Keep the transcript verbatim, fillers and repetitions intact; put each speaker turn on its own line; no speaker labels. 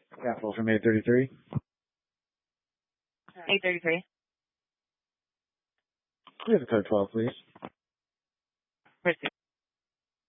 Capital from eight thirty-three.
eight thirty-three.
We have a code twelve, please.